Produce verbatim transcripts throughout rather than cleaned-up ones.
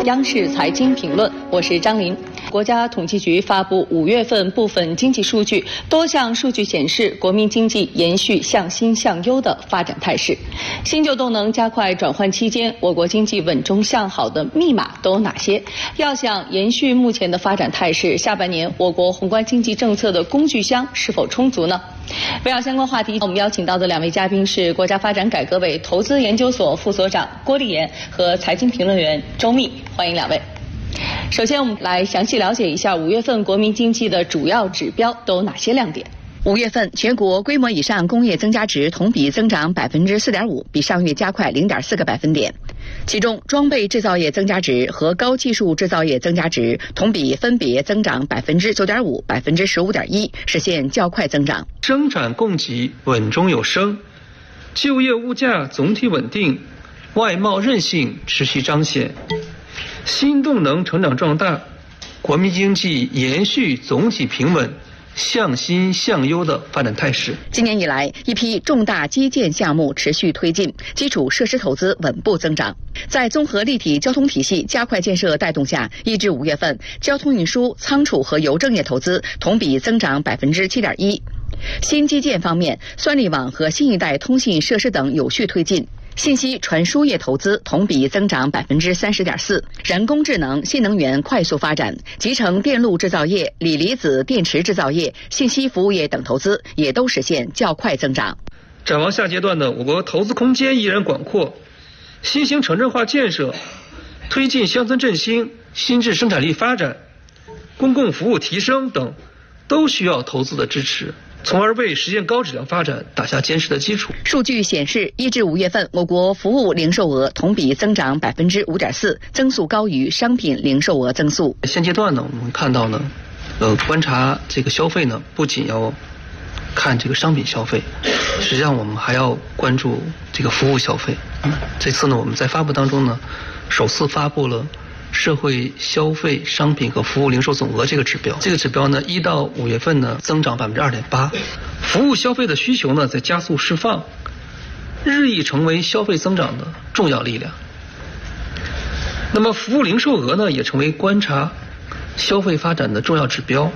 央视财经评论，我是张琳。国家统计局发布五月份部分经济数据，多项数据显示，国民经济延续向新向优的发展态势。新旧动能加快转换期间，我国经济稳中向好的密码都有哪些？要想延续目前的发展态势，下半年我国宏观经济政策的工具箱是否充足呢？围绕相关话题，我们邀请到的两位嘉宾是国家发展改革委投资研究所副所长郭立言和财经评论员周密，欢迎两位。首先，我们来详细了解一下五月份国民经济的主要指标都有哪些亮点。五月份全国规模以上工业增加值同比增长百分之四点五，比上月加快零点四个百分点。其中，装备制造业增加值和高技术制造业增加值同比分别增长百分之九点五、百分之十五点一，实现较快增长。 生产供给稳中有升，就业物价总体稳定，外贸韧性持续彰显，新动能成长壮大，国民经济延续总体平稳向新向优的发展态势。 今年以来，一批重大基建项目持续推进，基础设施投资稳步增长。在综合立体交通体系加快建设带动下，一至五月份，交通运输、仓储和邮政业投资同比增长百分之七点一。新基建方面，算力网和新一代通信设施等有序推进。信息传输业投资同比增长百分之三十点四，人工智能、新能源快速发展，集成电路制造业、锂离子电池制造业、信息服务业等投资也都实现较快增长。 展望下阶段呢，我国投资空间依然广阔，新型城镇化建设、推进乡村振兴、新质生产力发展、公共服务提升等，都需要投资的支持，从而为实现高质量发展打下坚实的基础。 数据显示，一至五月份，我国服务零售额同比增长百分之五点四，增速高于商品零售额增速。 现阶段呢，我们看到呢，呃，观察这个消费呢，不仅要看这个商品消费，实际上我们还要关注这个服务消费。这次呢，我们在发布当中呢，首次发布了社会消费商品和服务零售总额这个指标，这个指标呢，一到五月份呢增长百分之二点八，服务消费的需求呢在加速释放，日益成为消费增长的重要力量。那么服务零售额呢也成为观察消费发展的重要指标。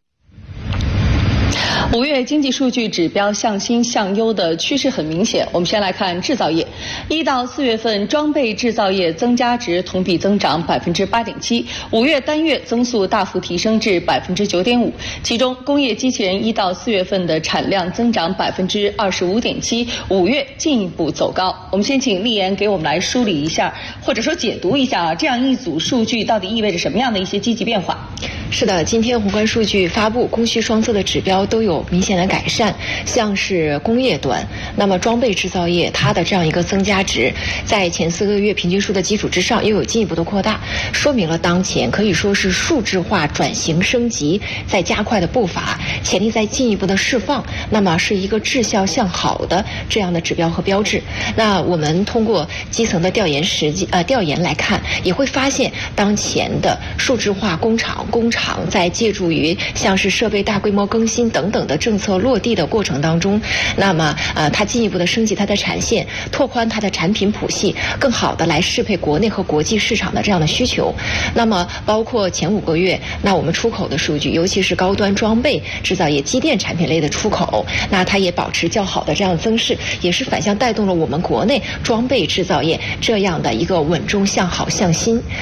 五月经济数据指标向新向优的趋势很明显。我们先来看制造业，一到四月份装备制造业增加值同比增长百分之八点七，五月单月增速大幅提升至百分之九点五。其中，工业机器人一到四月份的产量增长百分之二十五点七，五月进一步走高。我们先请立言给我们来梳理一下，或者说解读一下啊，这样一组数据到底意味着什么样的一些积极变化？ 是的，今天宏观数据发布，供需双侧的指标都有明显的改善。像是工业端，那么装备制造业它的这样一个增加值，在前四个月平均数的基础之上，又有进一步的扩大，说明了当前可以说是数字化转型升级在加快的步伐，潜力在进一步的释放。那么是一个质效向好的这样的指标和标志。那我们通过基层的调研实际呃调研来看，也会发现当前的数字化工厂工厂。在借助于像是设备大规模更新等等的政策落地的过程当中，那么呃，它进一步的升级它的产线，拓宽它的产品谱系，更好的来适配国内和国际市场的这样的需求。那么包括前五个月，那我们出口的数据，尤其是高端装备制造业、机电产品类的出口，那它也保持较好的这样增势，也是反向带动了我们国内装备制造业这样的一个稳中向好向新。